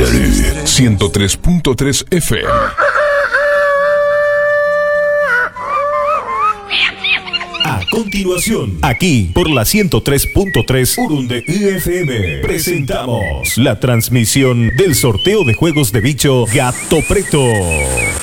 Estéreo 103.3 FM. A continuación, aquí por la 103.3 Urunde FM, presentamos la transmisión del sorteo de juegos de bicho Gato Preto.